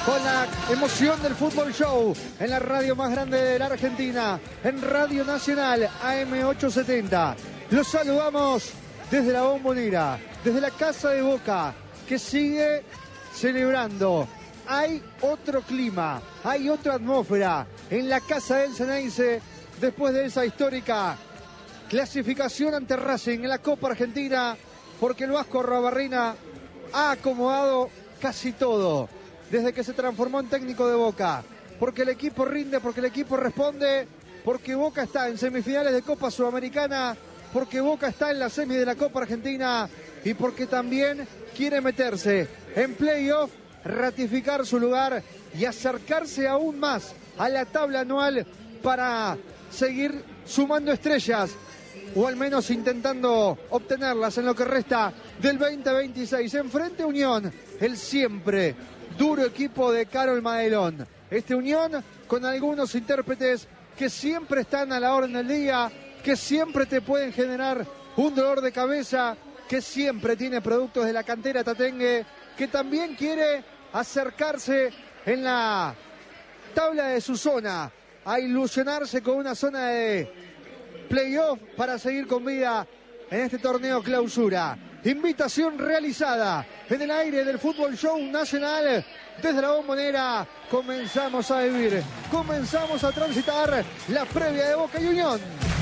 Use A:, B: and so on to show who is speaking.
A: con la emoción del Fútbol Show en la radio más grande de la Argentina, en Radio Nacional AM870. Los saludamos desde la Bombonera, desde la Casa de Boca, que sigue celebrando. Hay otro clima, hay otra atmósfera en la Casa del Ceneice después de esa histórica clasificación ante Racing en la Copa Argentina, porque el Vasco Arruabarrena ha acomodado casi todo desde que se transformó en técnico de Boca, porque el equipo rinde, porque el equipo responde, porque Boca está en semifinales de Copa Sudamericana, porque Boca está en la semi de la Copa Argentina y porque también quiere meterse en playoff, ratificar su lugar y acercarse aún más a la tabla anual para seguir sumando estrellas, o al menos intentando obtenerlas en lo que resta del 2026. Enfrente Unión, el siempre duro equipo de Karol Madelón. Este Unión con algunos intérpretes que siempre están a la orden del día, que siempre te pueden generar un dolor de cabeza, que siempre tiene productos de la cantera tatengue, que también quiere acercarse en la tabla de su zona, a ilusionarse con una zona de playoff para seguir con vida en este torneo clausura. Invitación realizada en el aire del Fútbol Show Nacional desde la Bombonera. Comenzamos a vivir, comenzamos a transitar la previa de Boca y Unión.